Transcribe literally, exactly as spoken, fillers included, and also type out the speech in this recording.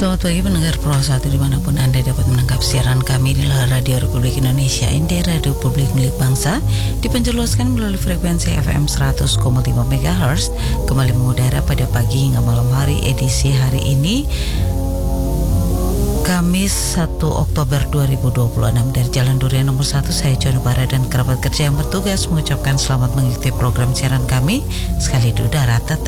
Selamat pagi pendengar Pro satu dimanapun Anda dapat menangkap siaran kami di Radio Republik Indonesia India, Radio Publik Milik Bangsa, dipancarloskan melalui frekuensi F M seratus koma lima megahertz, kembali mengudara pada pagi hingga malam hari edisi hari ini Kamis satu Oktober dua ribu dua puluh enam. Dari Jalan Durian nomor satu, saya Jono Bara dan kerabat kerja yang bertugas mengucapkan selamat mengikuti program siaran kami sekali di udara. Tetap